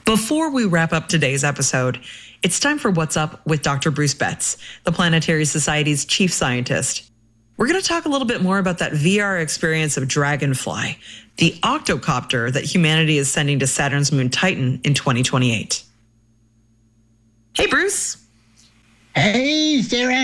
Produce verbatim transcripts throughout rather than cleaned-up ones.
Before we wrap up today's episode, it's time for What's Up with Doctor Bruce Betts, the Planetary Society's chief scientist. We're going to talk a little bit more about that V R experience of Dragonfly, the octocopter that humanity is sending to Saturn's moon Titan in twenty twenty-eight. Hey, Bruce. Hey, Sarah.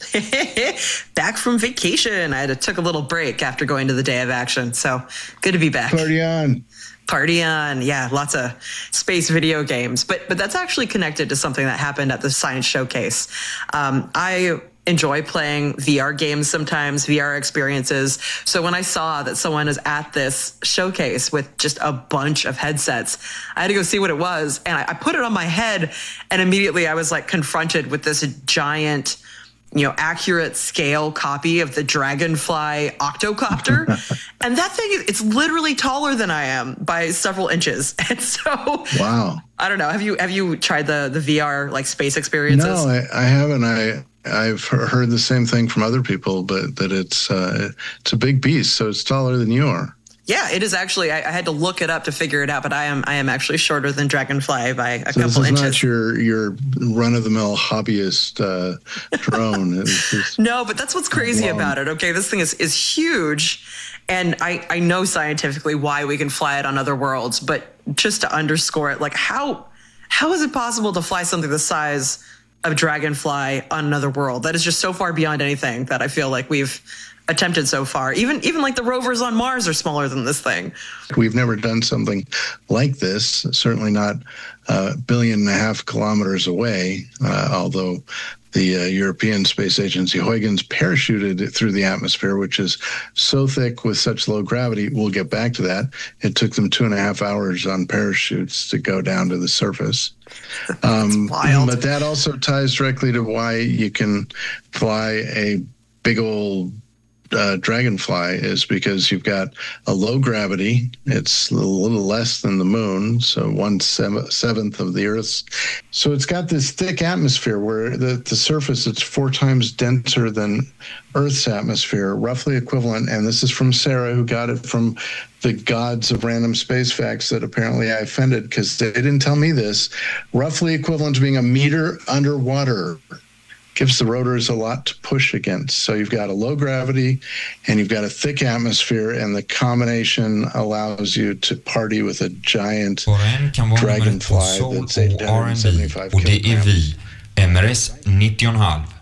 Back from vacation. I had to, took a little break after going to the Day of Action, so good to be back. Party on. Party on. Yeah, lots of space video games. But but that's actually connected to something that happened at the Science Showcase. Um, I enjoy playing V R games sometimes, V R experiences. So when I saw that someone was at this showcase with just a bunch of headsets, I had to go see what it was. And I, I put it on my head, and immediately I was like confronted with this giant, you know, accurate scale copy of the Dragonfly octocopter. And that thing, it's literally taller than I am by several inches. And so, wow. I don't know. Have you have you tried the the V R like space experiences? No, I, I haven't. I I've heard the same thing from other people, but that it's uh, it's a big beast. So it's taller than you are. Yeah, it is actually. I, I had to look it up to figure it out, but I am I am actually shorter than Dragonfly by a so couple this is inches. Not your your run of the mill hobbyist uh, drone. It's just no, but that's what's crazy long. about it. Okay, this thing is is huge, and I I know scientifically why we can fly it on other worlds, but just to underscore it, like how how is it possible to fly something the size of Dragonfly on another world? That is just so far beyond anything that I feel like we've attempted so far. Even even like the rovers on Mars are smaller than this thing. We've never done something like this, certainly not a billion and a half kilometers away, uh, although the uh, European Space Agency Huygens parachuted it through the atmosphere, which is so thick with such low gravity. We'll get back to that. It took them two and a half hours on parachutes to go down to the surface. Um, wild. But that also ties directly to why you can fly a big old Uh, Dragonfly, is because you've got a low gravity. It's a little less than the moon, so one seventh of the Earth's. So it's got this thick atmosphere where the, the surface, it's four times denser than Earth's atmosphere, roughly equivalent. And this is from Sarah, who got it from the gods of random space facts that apparently I offended because they didn't tell me this. Roughly equivalent to being a meter underwater. Gives the rotors a lot to push against. So you've got a low gravity and you've got a thick atmosphere, and the combination allows you to party with a giant Dragonfly that's eight hundred seventy-five och det är vi, M R S nittio komma fem.